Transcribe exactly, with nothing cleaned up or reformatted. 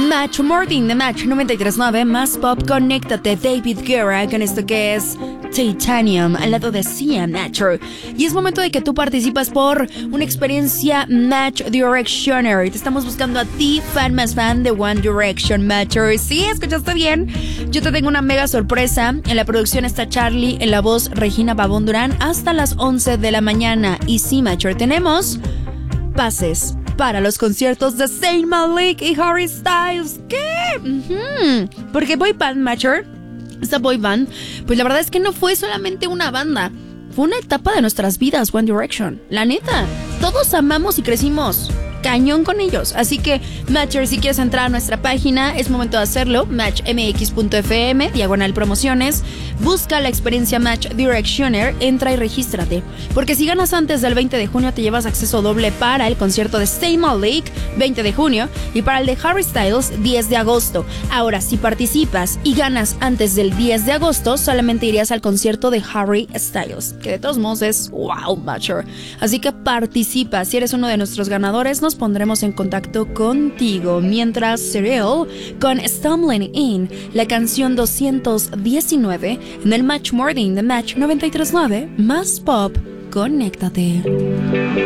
Match Morning de Match noventa y tres punto nueve, más pop, conéctate. David Guerra con esto que es Titanium al lado de Sia Nature. Y es momento de que tú participas por una experiencia Match Directioner. Te estamos buscando a ti, fan más fan de One Direction Matcher. Sí, escuchaste bien. Yo te tengo una mega sorpresa. En la producción está Charlie, en la voz Regina Pavón Durán, hasta las once de la mañana. Y sí, Matcher, tenemos pases para los conciertos de Zayn Malik y Harry Styles. ¿Qué? Uh-huh. Porque boy band, Matcher, esta boy band, pues la verdad es que no fue solamente una banda, fue una etapa de nuestras vidas, One Direction. La neta, todos amamos y crecimos cañón con ellos. Así que, Matcher, si quieres entrar a nuestra página, es momento de hacerlo. match m x punto f m, diagonal promociones. Busca la experiencia Match Directioner, entra y regístrate. Porque si ganas antes del veinte de junio, te llevas acceso doble para el concierto de Zayn Malik, veinte de junio, y para el de Harry Styles, diez de agosto. Ahora, si participas y ganas antes del diez de agosto, solamente irías al concierto de Harry Styles, que de todos modos es wow, Matcher. Así que participa. Si eres uno de nuestros ganadores, nos pondremos en contacto contigo. Mientras, Cyril con Stumbling In, la canción doscientos diecinueve en el Match Morning de Match noventa y tres punto nueve, más pop, conéctate.